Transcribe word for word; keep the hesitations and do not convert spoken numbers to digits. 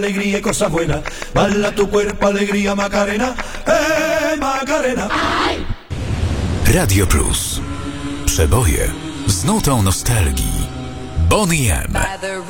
Alegría y cosa buena, baila tu cuerpo, alegría Macarena, eh Macarena. Radio Plus. Przeboje z nutą nostalgii. Boney M.